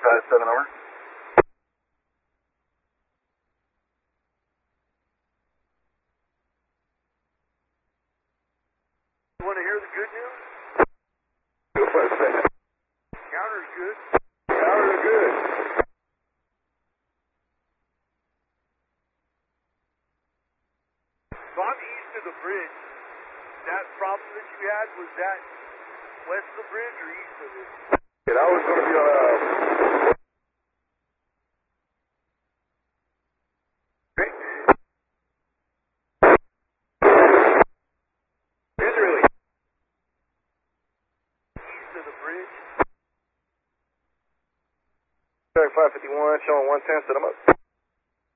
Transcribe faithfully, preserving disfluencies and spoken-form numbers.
five seven, over. You want to hear the good news? Go five seven. Counter's good. Counter's good. So I'm east of the bridge. That problem that you had, was that west of the bridge or east of it? Yeah, that was going to be on a... Great. Israeli. East of the bridge. five fifty-one, showing one ten, set them up.